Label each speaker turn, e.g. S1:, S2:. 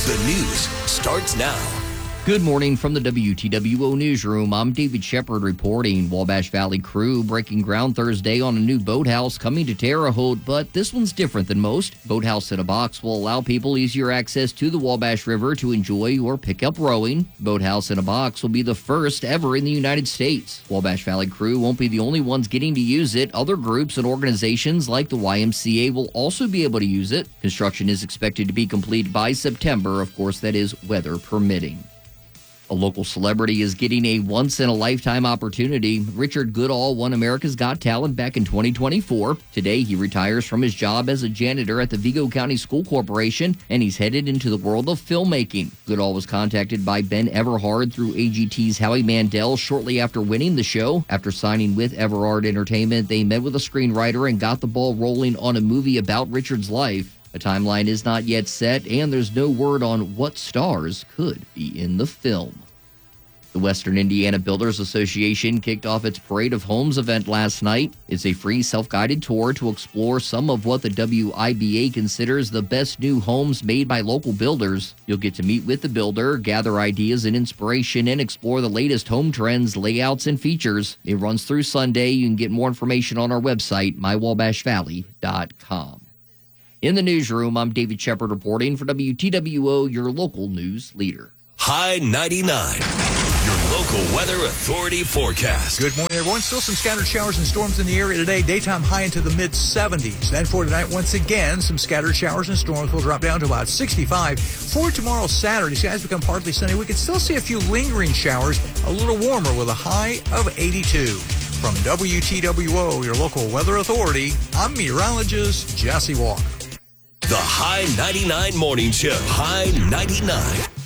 S1: The news starts now.
S2: Good morning from the WTWO newsroom. I'm David Shepard reporting. Wabash Valley crew breaking ground Thursday on a new boathouse coming to Terre Haute, but this one's different than most. Boathouse in a Box will allow people easier access to the Wabash River to enjoy or pick up rowing. Boathouse in a Box will be the first ever in the United States. Wabash Valley crew won't be the only ones getting to use it. Other groups and organizations like the YMCA will also be able to use it. Construction is expected to be complete by September. Of course, that is weather permitting. A local celebrity is getting a once-in-a-lifetime opportunity. Richard Goodall won America's Got Talent back in 2024. Today, he retires from his job as a janitor at the Vigo County School Corporation, and he's headed into the world of filmmaking. Goodall was contacted by Ben Everhard through AGT's Howie Mandel shortly after winning the show. After signing with Everhard Entertainment, they met with a screenwriter and got the ball rolling on a movie about Richard's life. A timeline is not yet set, and there's no word on what stars could be in the film. The Western Indiana Builders Association kicked off its Parade of Homes event last night. It's a free self-guided tour to explore some of what the WIBA considers the best new homes made by local builders. You'll get to meet with the builder, gather ideas and inspiration, and explore the latest home trends, layouts, and features. It runs through Sunday. You can get more information on our website, mywabashvalley.com. In the newsroom, I'm David Shepard reporting for WTWO, your local news leader.
S1: High 99, your local weather authority forecast.
S3: Good morning, everyone. Still some scattered showers and storms in the area today. Daytime high into the mid-70s. Then for tonight, once again, some scattered showers and storms will drop down to about 65. For tomorrow, Saturday, skies become partly sunny. We could still see a few lingering showers, a little warmer with a high of 82. From WTWO, your local weather authority, I'm meteorologist Jesse Walker.
S1: The High 99 Morning Show. High 99.